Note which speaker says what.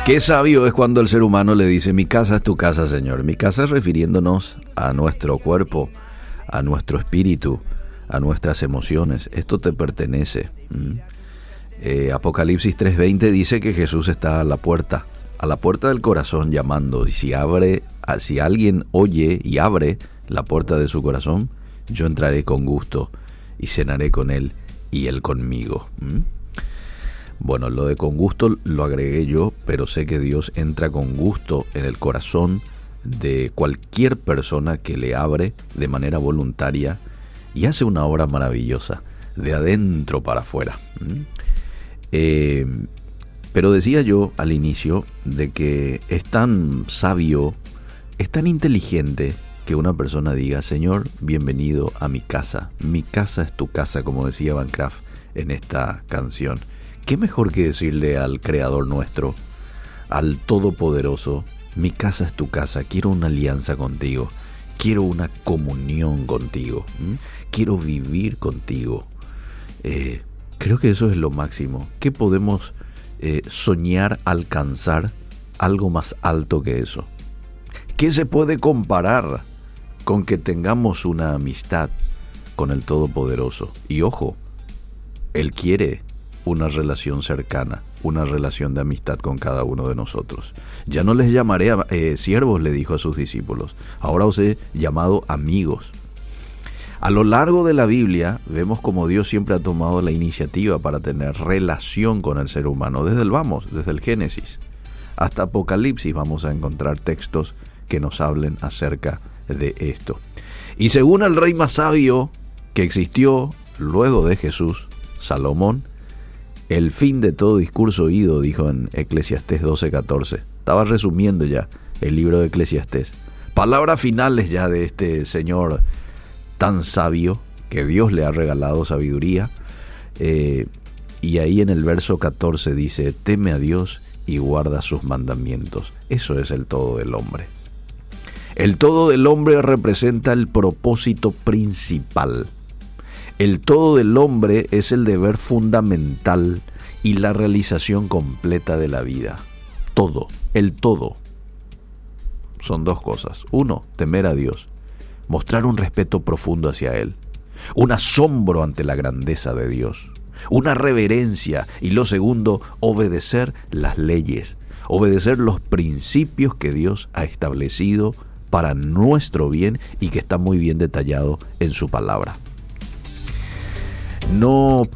Speaker 1: Qué sabio es cuando el ser humano le dice: mi casa es tu casa, Señor. Mi casa, refiriéndonos a nuestro cuerpo, a nuestro espíritu, a nuestras emociones. Esto te pertenece. Apocalipsis 3:20 dice que Jesús está a la puerta del corazón llamando. Y si alguien oye y abre la puerta de su corazón, yo entraré con gusto y cenaré con él y él conmigo. Bueno, lo de con gusto lo agregué yo, pero sé que Dios entra con gusto en el corazón de cualquier persona que le abre de manera voluntaria y hace una obra maravillosa, de adentro para afuera. Pero decía yo al inicio de que es tan sabio, es tan inteligente que una persona diga: Señor, bienvenido a mi casa es tu casa, como decía Van Craft en esta canción. ¿Qué mejor que decirle al Creador nuestro, al Todopoderoso: mi casa es tu casa, quiero una alianza contigo, quiero una comunión contigo, quiero vivir contigo? Creo que eso es lo máximo. ¿Qué podemos soñar alcanzar algo más alto que eso? ¿Qué se puede comparar con que tengamos una amistad con el Todopoderoso? Y ojo, Él quiere una relación cercana, una relación de amistad con cada uno de nosotros. Ya no les llamaré siervos, le dijo a sus discípulos, ahora os he llamado amigos. A lo largo de la Biblia vemos como Dios siempre ha tomado la iniciativa para tener relación con el ser humano. Desde el Génesis hasta Apocalipsis vamos a encontrar textos que nos hablen acerca de esto. Y según el rey más sabio que existió luego de Jesús, Salomón, el fin de todo discurso oído, dijo en Eclesiastés 12:14. Estaba resumiendo ya el libro de Eclesiastés. Palabras finales ya de este señor tan sabio, que Dios le ha regalado sabiduría. Y ahí en el verso 14 dice: teme a Dios y guarda sus mandamientos. Eso es el todo del hombre. El todo del hombre representa el propósito principal. El todo del hombre es el deber fundamental y la realización completa de la vida. Todo, el todo. Son dos cosas. Uno, temer a Dios, mostrar un respeto profundo hacia Él, un asombro ante la grandeza de Dios, una reverencia. Y lo segundo, obedecer las leyes, obedecer los principios que Dios ha establecido para nuestro bien y que está muy bien detallado en su palabra. No